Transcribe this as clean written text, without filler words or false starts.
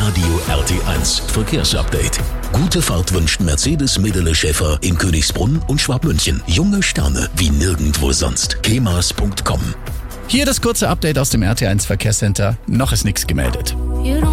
Radio RT1 Verkehrsupdate. Gute Fahrt wünscht Mercedes Medele Schäfer in Königsbrunn und Schwabmünchen. Junge Sterne wie nirgendwo sonst. kemas.com. Hier das kurze Update aus dem RT1 Verkehrscenter. Noch ist nichts gemeldet.